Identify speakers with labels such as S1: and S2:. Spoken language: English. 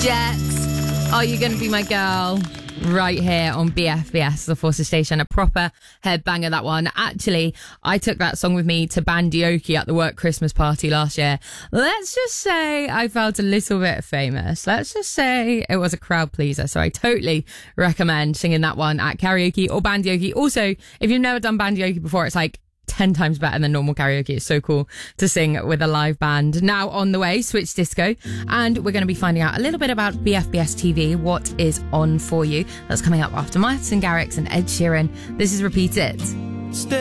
S1: Jax, Are You Gonna Be My Girl? Right here on BFBS, the Forces Station. A proper headbanger, that one. Actually, I took that song with me to Bandioki at the work Christmas party last year. Let's just say I felt a little bit famous. Let's just say it was a crowd pleaser. So I totally recommend singing that one at karaoke or Bandioki. Also, if you've never done Bandioki before, it's like 10 times better than normal karaoke. It's so cool to sing with a live band. Now on the way, Switch Disco, and we're going to be finding out a little bit about BFBS TV, what is on for you. That's coming up after Martin Garrix and Ed Sheeran. This is Repeat It.
S2: Stay